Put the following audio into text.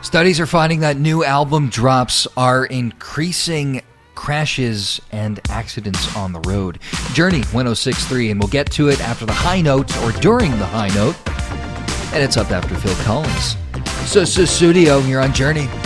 Studies are finding that new album drops are increasing crashes and accidents on the road. Journey 106.3, and we'll get to it after the high note or during the high note. And it's up after Phil Collins. So, Studio, you're on Journey.